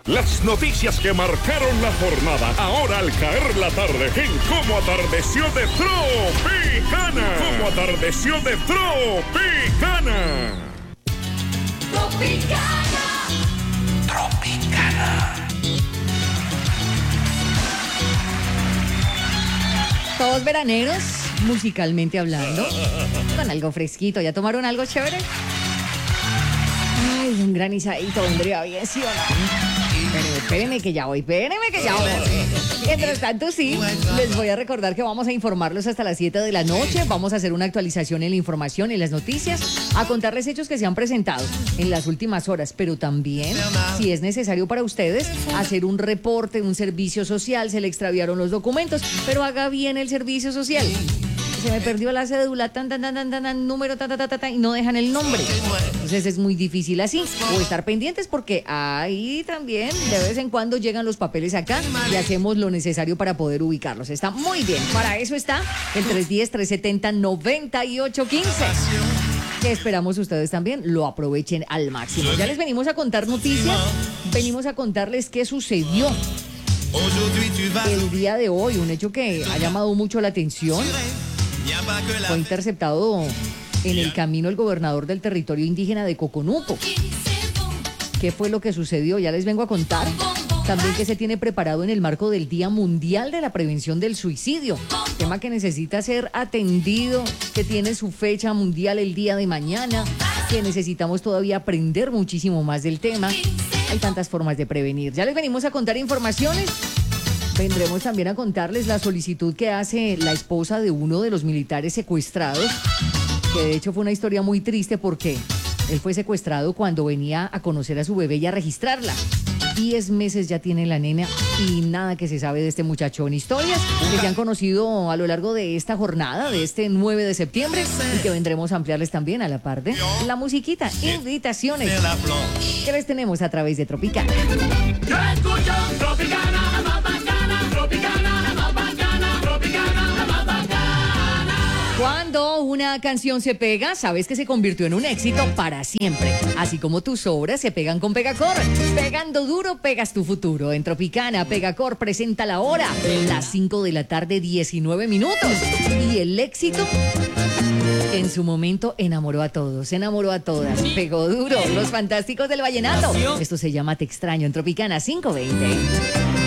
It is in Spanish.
Las noticias que marcaron la jornada, ahora al caer la tarde, en Cómo Atardeció de Tropicana. Cómo Atardeció de Tropicana. Tropicana. Tropicana. Todos veraneros, musicalmente hablando, con algo fresquito. ¿Ya tomaron algo chévere? Ay, un granizadito vendría bien, ¿sí o no? Espérenme que ya voy. Mientras tanto, sí, les voy a recordar que vamos a informarlos hasta las 7 de la noche. Vamos a hacer una actualización en la información, en las noticias, a contarles hechos que se han presentado en las últimas horas, pero también, si es necesario para ustedes, hacer un reporte, un servicio social. Se le extraviaron los documentos, pero haga bien el servicio social. Se me perdió la cédula, número, y no dejan el nombre. Entonces es muy difícil así. O estar pendientes porque ahí también de vez en cuando llegan los papeles acá y hacemos lo necesario para poder ubicarlos. Está muy bien. Para eso está el 310-370-9815. Que esperamos ustedes también lo aprovechen al máximo. Ya les venimos a contar noticias. Venimos a contarles qué sucedió el día de hoy. Un hecho que ha llamado mucho la atención. Fue interceptado en el camino el gobernador del territorio indígena de Coconuco. ¿Qué fue lo que sucedió? Ya les vengo a contar. También que se tiene preparado en el marco del Día Mundial de la Prevención del Suicidio. Tema que necesita ser atendido, que tiene su fecha mundial el día de mañana, que necesitamos todavía aprender muchísimo más del tema. Hay tantas formas de prevenir. Ya les venimos a contar informaciones. Vendremos también a contarles la solicitud que hace la esposa de uno de los militares secuestrados, que de hecho fue una historia muy triste porque él fue secuestrado cuando venía a conocer a su bebé y a registrarla. 10 meses ya tiene la nena y nada que se sabe de este muchachón. Historias que se han conocido a lo largo de esta jornada, de este 9 de septiembre, y que vendremos a ampliarles también a la parte la musiquita, invitaciones que les tenemos a través de Tropicana. Yo escucho Tropicana, la más bacana, Tropicana, la más bacana, Tropicana, la más bacana. Cuando una canción se pega, sabes que se convirtió en un éxito para siempre. Así como tus obras se pegan con Pegacor. Pegando duro, pegas tu futuro. En Tropicana, Pegacor presenta la hora, las 5 de la tarde, 19 minutos. Y el éxito que en su momento enamoró a todos, enamoró a todas. Pegó duro, los fantásticos del vallenato. Esto se llama Te extraño en Tropicana 520.